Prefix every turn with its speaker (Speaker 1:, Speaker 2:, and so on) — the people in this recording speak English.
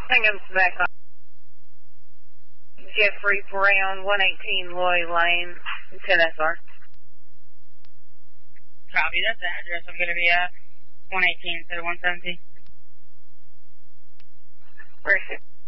Speaker 1: Hangham's back on Jeffrey Brown, 118 Loy Lane, 10SR.
Speaker 2: Copy, that's the address I'm going to be at. 118 instead of 117.
Speaker 1: Where is it?